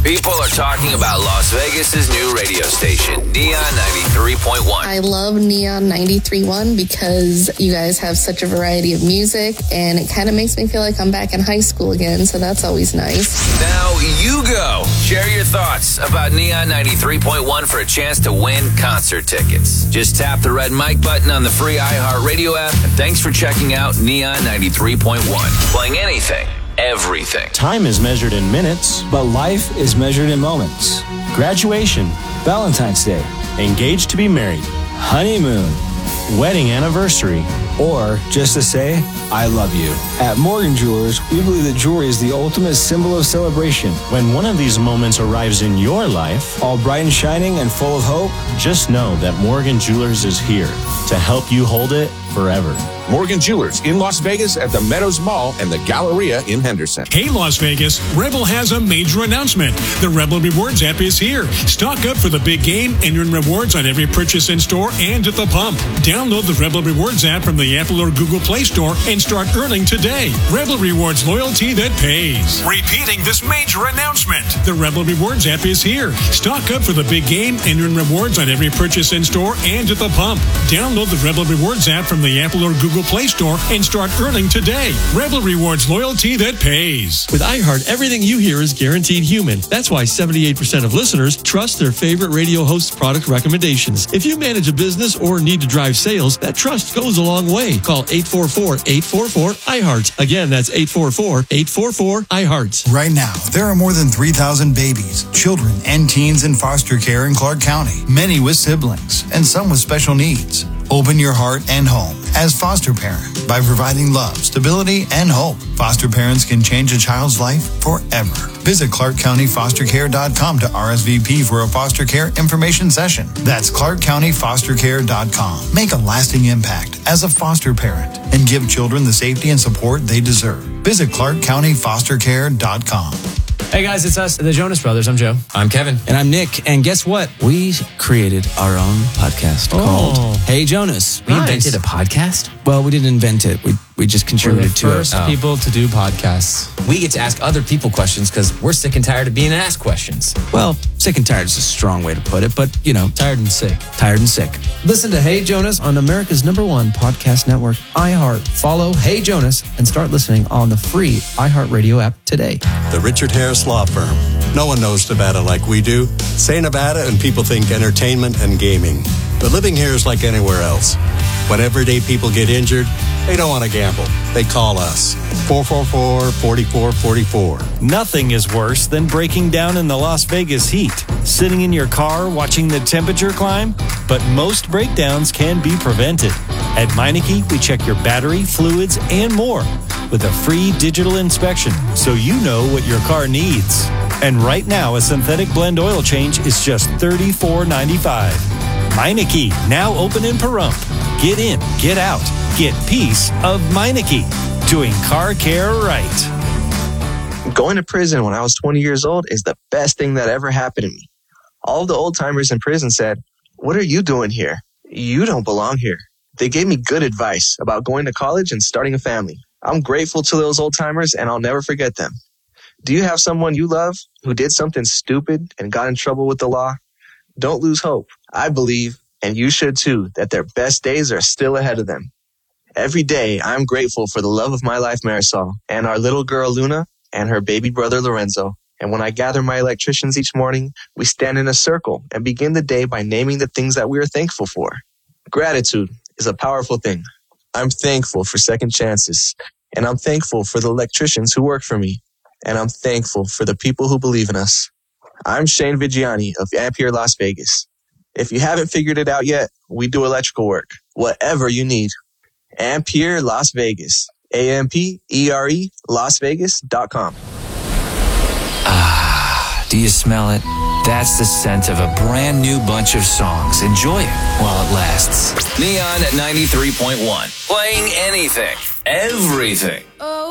People are talking about Las Vegas's new radio station, Neon 93.1. I love Neon 93.1 because you guys have such a variety of music, and it kind of makes me feel like I'm back in high school again, so that's always nice. Now you go. Share your thoughts about Neon 93.1 for a chance to win concert tickets. Just tap the red mic button on the free iHeartRadio app, and thanks for checking out Neon 93.1. Playing anything, everything. Time is measured in minutes, but life is measured in moments. Graduation, Valentine's Day, engaged to be married, honeymoon, wedding anniversary, or just to say, I love you. At Morgan Jewelers, we believe that jewelry is the ultimate symbol of celebration. When one of these moments arrives in your life, all bright and shining and full of hope, just know that Morgan Jewelers is here to help you hold it forever. Morgan Jewelers in Las Vegas at the Meadows Mall and the Galleria in Henderson. Hey, Las Vegas, Rebel has a major announcement. The Rebel Rewards app is here. Stock up for the big game and earn rewards on every purchase in store and at the pump. Download the Rebel Rewards app from the Apple or Google Play Store and start earning today. Rebel Rewards, loyalty that pays. Repeating this major announcement. The Rebel Rewards app is here. Stock up for the big game and earn rewards on every purchase in store and at the pump. Download the Rebel Rewards app from the Apple or Google Play Store and start earning today. Rebel Rewards, loyalty that pays. With iHeart, everything you hear is guaranteed human. That's why 78% of listeners trust their favorite radio host's product recommendations. If you manage a business or need to drive sales, that trust goes a long way. Call 844-844-iHeart. Again, that's 844-844-iHeart. Right now, there are more than 3,000 babies, children, and teens in foster care in Clark County, many with siblings, and some with special needs. Open your heart and home as foster parent by providing love, stability, and hope. Foster parents can change a child's life forever. Visit ClarkCountyFosterCare.com to RSVP for a foster care information session. That's ClarkCountyFosterCare.com. Make a lasting impact as a foster parent and give children the safety and support they deserve. Visit ClarkCountyFosterCare.com. Hey guys, it's us, the Jonas Brothers. I'm Joe. I'm Kevin. And I'm Nick. And guess what? We created our own podcast called Hey Jonas. We invented a podcast? Well, we didn't invent it. We just contributed to it. We're the first people to do podcasts. We get to ask other people questions because we're sick and tired of being asked questions. Well, sick and tired is a strong way to put it, but, you know. Tired and sick. Tired and sick. Listen to Hey Jonas on America's #1 podcast network, iHeart. Follow Hey Jonas and start listening on the free iHeartRadio app today. The Richard Harris Law Firm. No one knows Nevada like we do. Say Nevada and people think entertainment and gaming. But living here is like anywhere else. When everyday people get injured, they don't want to gamble. They call us. 444-4444. Nothing is worse than breaking down in the Las Vegas heat, sitting in your car watching the temperature climb. But most breakdowns can be prevented. At Meineke, we check your battery, fluids, and more with a free digital inspection so you know what your car needs. And right now, a synthetic blend oil change is just $34.95. Meineke, now open in Pahrump. Get in, get out, get peace of Meineke. Doing car care right. Going to prison when I was 20 years old is the best thing that ever happened to me. All of the old timers in prison said, "What are you doing here? You don't belong here." They gave me good advice about going to college and starting a family. I'm grateful to those old timers and I'll never forget them. Do you have someone you love who did something stupid and got in trouble with the law? Don't lose hope. I believe, and you should too, that their best days are still ahead of them. Every day, I'm grateful for the love of my life, Marisol, and our little girl, Luna, and her baby brother, Lorenzo. And when I gather my electricians each morning, we stand in a circle and begin the day by naming the things that we are thankful for. Gratitude is a powerful thing. I'm thankful for second chances, and I'm thankful for the electricians who work for me, and I'm thankful for the people who believe in us. I'm Shane Vigiani of Ampere Las Vegas. If you haven't figured it out yet, we do electrical work, whatever you need. Ampere Las Vegas, AMPERE LasVegas.com. Ah, do you smell it? That's the scent of a brand new bunch of songs. Enjoy it while it lasts. Neon at 93.1. Playing anything, everything.